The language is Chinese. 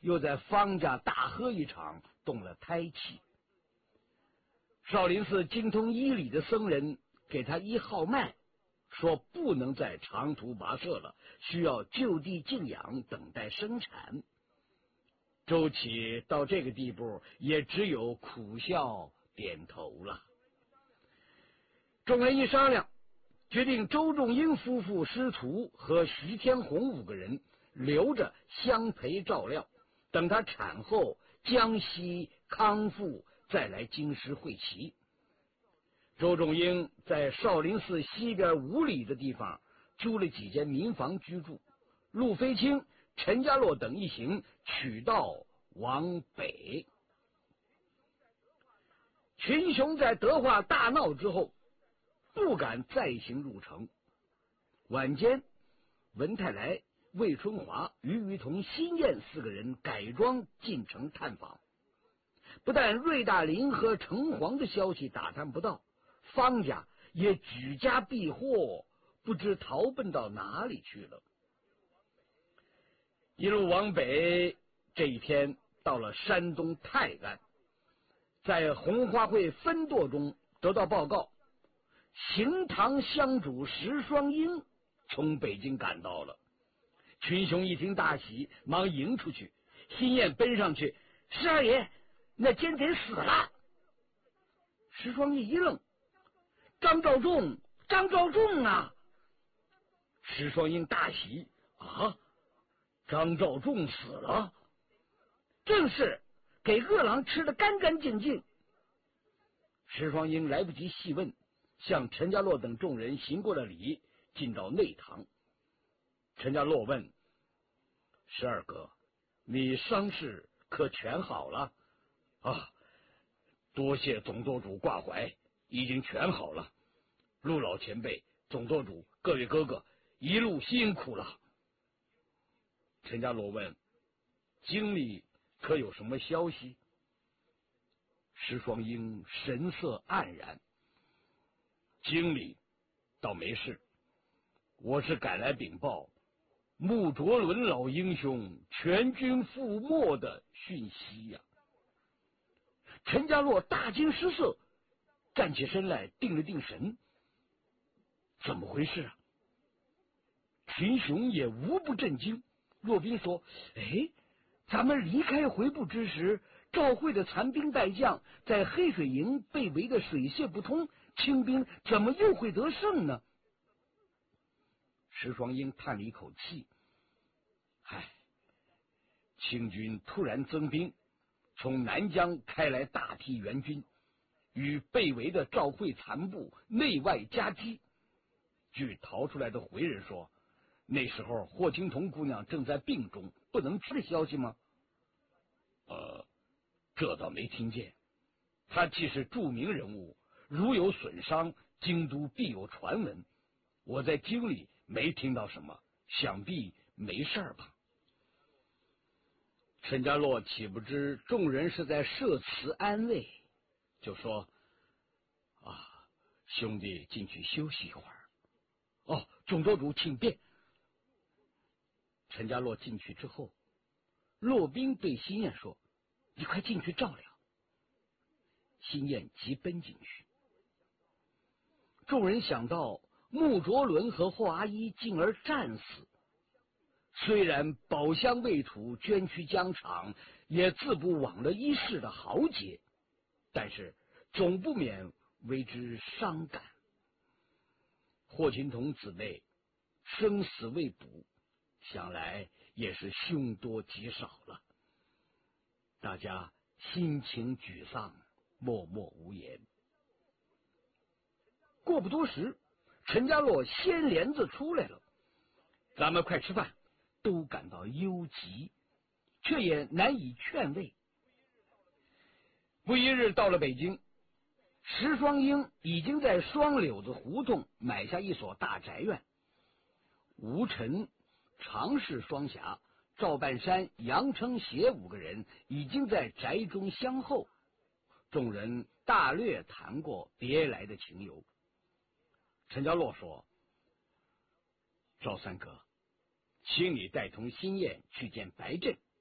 又在方家大喝一场，动了胎气。少林寺精通医理的僧人给他医号脉，说不能再长途跋涉了，需要就地静养，等待生产。周启到这个地步，也只有苦笑点头了。众人一商量，决定周仲英夫妇师徒和徐天红5个人留着相陪照料，等他产后江西康复，再来京师会齐。周仲英在少林寺西边5里的地方租了几间民房居住，陆飞清、陈家洛等一行取道往北。群雄在德化大闹之后，不敢再行入城。晚间，文泰来、魏春华、于于同、辛燕4个人改装进城探访。不但瑞大林和城隍的消息打探不到，方家也举家避祸，不知逃奔到哪里去了。一路往北，这一天到了山东泰安，在红花会分舵中得到报告，行堂香主石双英从北京赶到了。群雄一听大喜，忙迎出去。辛燕奔上去：“石二爷，那奸贼死了！”石双英一愣：“张召仲，张召仲啊！”石双英大喜：“啊，张召仲死了？”“正是，给恶狼吃得干干净净。”石双英来不及细问，向陈家洛等众人行过了礼，进到内堂。陈家洛问：“十二哥，你伤势可全好了？”“啊，多谢总舵主挂怀，已经全好了。陆老前辈、总舵主、各位哥哥，一路辛苦了。”陈家洛问：“经理可有什么消息？”石双英神色黯然：“经理倒没事，我是赶来禀报穆卓伦老英雄全军覆没的讯息呀。”陈家洛大惊失色，站起身来，定了定神：“怎么回事啊？”群雄也无不震惊。骆宾说：“哎，咱们离开回部之时，赵会的残兵败将在黑水营被围得水泄不通，清兵怎么又会得胜呢？”石双英叹了一口气：“唉，清军突然增兵，从南疆开来大批援军，与被围的赵会残部内外夹击。据逃出来的回人说，那时候霍青桐姑娘正在病中，不能吃的消息吗？”“这倒没听见。他既是著名人物，如有损伤，京都必有传闻。我在京里没听到什么，想必没事吧。”陈家洛岂不知众人是在设词安慰，就说：“啊，兄弟进去休息一会儿。”“哦，总舵主请便。”陈家洛进去之后，骆宾对辛燕说：“你快进去照料。”辛燕急奔进去。众人想到穆卓伦和霍阿一进而战死，虽然宝箱未土，捐躯疆场，也自不枉了一世的豪杰，但是总不免为之伤感。霍青桐姊妹生死未卜，想来也是凶多吉少了。大家心情沮丧，默默无言。过不多时，陈家洛掀帘子出来了：“咱们快吃饭。”都感到忧急，却也难以劝慰。不一日到了北京，石双英已经在双柳子胡同买下一所大宅院。吴晨、常氏双侠、赵半山、杨承协5个人已经在宅中相候。众人大略谈过别来的情由。陈家洛说：“赵三哥，请你带同辛燕去见白振，